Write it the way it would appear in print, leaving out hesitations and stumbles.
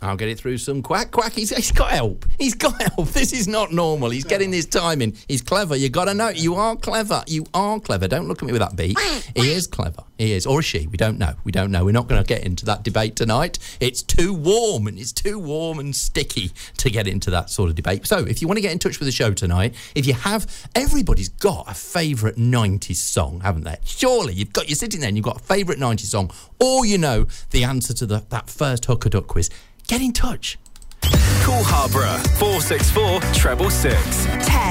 I'll get it through some quack. He's got help. He's got help. This is not normal. He's getting this time in. He's clever. You got to know. You are clever. You are clever. Don't look at me with that beak. He is clever. He is. Or is she? We don't know. We're not going to get into that debate tonight. It's too warm and sticky to get into that sort of debate. So if you want to get in touch with the show tonight, if you have, everybody's got a favourite 90s song, haven't they? Surely you're sitting there and you've got a favourite 90s song, or you know the answer to that first Hook or Duck quiz. Get in touch. Call Harborough 464 666.